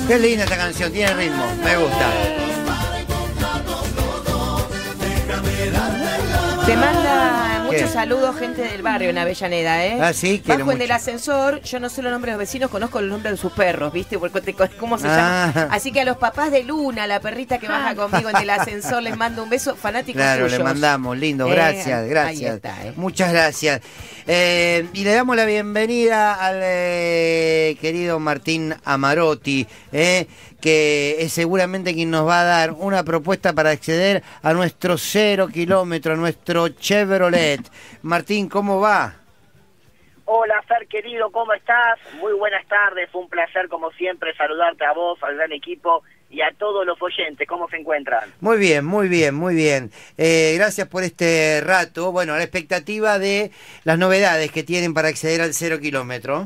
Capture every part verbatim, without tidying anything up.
Qué linda esta canción, tiene ritmo, me gusta. Te manda muchos ¿Qué? saludos gente del barrio en Avellaneda, ¿eh? Ah, sí, quiero Bajo en mucho. el ascensor, yo no sé los nombres de los vecinos, conozco los nombres de sus perros, ¿viste? Porque te- ¿Cómo se Ah. llama? Así que a los papás de Luna, la perrita que baja conmigo en el ascensor, les mando un beso, fanáticos Claro, suyos. le mandamos, lindo, Eh, gracias, ahí gracias. está, eh. Muchas gracias. Eh, y le damos la bienvenida al eh, querido Martín Amarotti, eh, que es seguramente quien nos va a dar una propuesta para acceder a nuestro cero kilómetro, a nuestro Chevrolet. Martín, ¿cómo va? Hola, Fer, querido, ¿cómo estás? Muy buenas tardes, fue un placer, como siempre, saludarte a vos, al gran equipo y a todos los oyentes. ¿Cómo se encuentran? Muy bien, muy bien, muy bien. Eh, gracias por este rato. Bueno, a la expectativa de las novedades que tienen para acceder al cero kilómetro.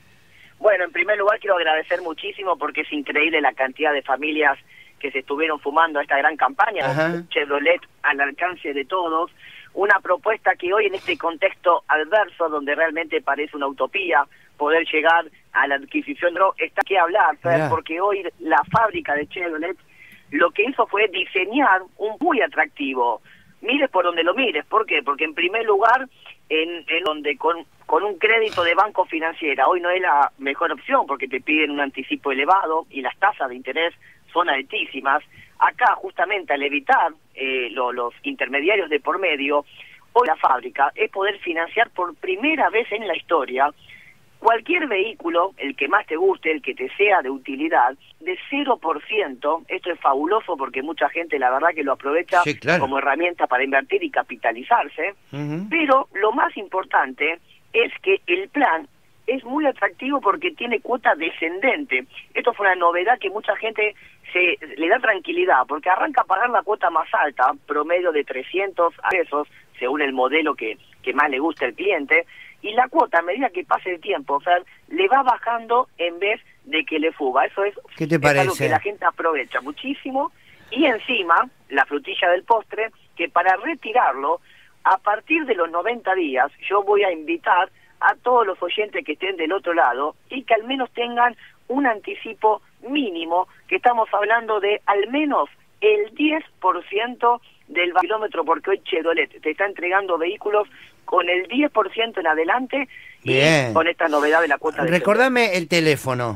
Bueno, en primer lugar quiero agradecer muchísimo porque es increíble la cantidad de familias que se estuvieron fumando a esta gran campaña, Ajá. Chevrolet al alcance de todos. Una propuesta que hoy en este contexto adverso, donde realmente parece una utopía poder llegar a la adquisición, no está que hablar, Fer, Mirá. porque hoy la fábrica de Chevrolet lo que hizo fue diseñar un muy atractivo. Mires por donde lo mires, ¿por qué? Porque en primer lugar, en, en donde con, con un crédito de banco financiera, hoy no es la mejor opción porque te piden un anticipo elevado y las tasas de interés son altísimas. Acá, justamente, al evitar eh, lo, los intermediarios de por medio, hoy la fábrica es poder financiar por primera vez en la historia cualquier vehículo, el que más te guste, el que te sea de utilidad, de cero por ciento. Esto es fabuloso porque mucha gente, la verdad, que lo aprovecha Sí, claro. como herramienta para invertir y capitalizarse. Ujú. Pero lo más importante es que el plan es muy atractivo porque tiene cuota descendente. Esto fue una novedad que mucha gente se le da tranquilidad, porque arranca a pagar la cuota más alta, promedio de trescientos pesos, según el modelo que, que más le guste al cliente, y la cuota, a medida que pase el tiempo, o sea, le va bajando en vez de que le fuga. Eso es, ¿Qué te es algo parece? que la gente aprovecha muchísimo. Y encima, la frutilla del postre, que para retirarlo, a partir de los noventa días, yo voy a invitar a todos los oyentes que estén del otro lado y que al menos tengan un anticipo mínimo, que estamos hablando de al menos el diez por ciento del kilómetro, porque hoy Chevrolet te está entregando vehículos con el diez por ciento en adelante. Bien. Y con esta novedad de la cuota de Recordame el teléfono.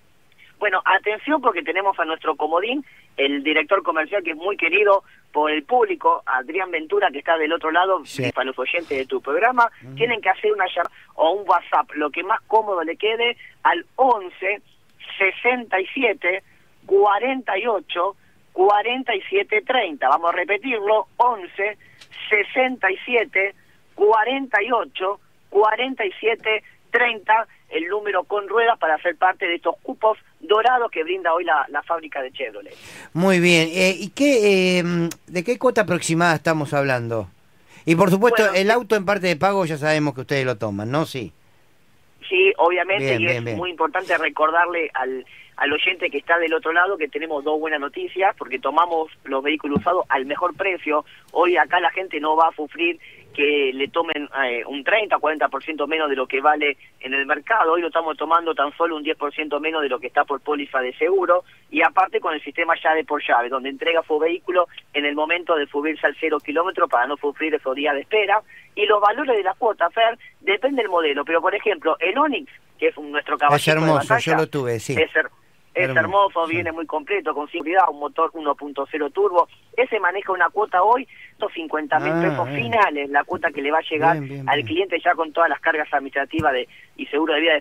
Bueno, atención porque tenemos a nuestro comodín, el director comercial que es muy querido por el público, Adrián Ventura, que está del otro lado, Sí. para los oyentes de tu programa. Mm. Tienen que hacer una llamada o un WhatsApp, lo que más cómodo le quede, al once sesenta y siete cuarenta y ocho cuarenta y siete treinta. Vamos a repetirlo, once sesenta y siete cuarenta y ocho cuarenta y siete treinta, el número con ruedas para ser parte de estos cupos dorados que brinda hoy la, la fábrica de Chevrolet. Muy bien. Eh, ¿Y qué, eh, de qué cuota aproximada estamos hablando? Y por supuesto, Bueno, el sí. auto en parte de pago ya sabemos que ustedes lo toman, ¿no? Sí. Sí, obviamente, Bien, y bien, es bien. muy importante recordarle al, al oyente que está del otro lado que tenemos dos buenas noticias, porque tomamos los vehículos usados al mejor precio. Hoy acá la gente no va a sufrir que le tomen eh, un treinta, cuarenta por ciento menos de lo que vale en el mercado. Hoy lo estamos tomando tan solo un diez por ciento menos de lo que está por póliza de seguro, y aparte con el sistema llave por llave, donde entrega su vehículo en el momento de subirse al cero kilómetro para no sufrir esos días de espera. Y los valores de la cuota, Fer, depende del modelo, pero por ejemplo, el Onix, que es un, nuestro caballito Es hermoso, de batalla, yo lo tuve, sí. es, her- es Hermoso, hermoso, sí. viene muy completo, con seguridad, un motor uno punto cero turbo. Ese maneja una cuota hoy, cincuenta mil Ah, pesos bien. finales, la cuota que le va a llegar Bien, bien, al bien. cliente ya con todas las cargas administrativas de y seguro de vida de